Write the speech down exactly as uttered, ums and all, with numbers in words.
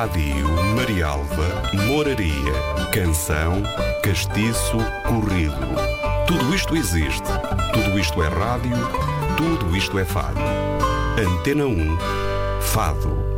Adio, Marialva, Moraria, Canção, Castiço, Corrido. Tudo isto existe, tudo isto é rádio, tudo isto é fado. Antena um, Fado.